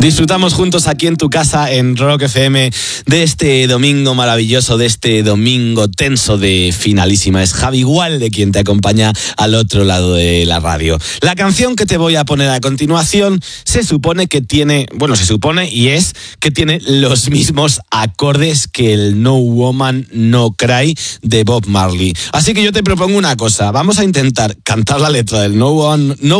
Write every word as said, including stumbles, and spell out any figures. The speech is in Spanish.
Disfrutamos juntos aquí en tu casa en Rock F M de este domingo maravilloso, de este domingo tenso de finalísima. Es Javi Gualde quien te acompaña al otro lado de la radio. La canción que te voy a poner a continuación se supone que tiene, bueno, se supone y es que tiene los mismos acordes que el No Woman No Cry de Bob Marley. Así que yo te propongo una cosa, vamos a intentar cantar la letra del No Woman No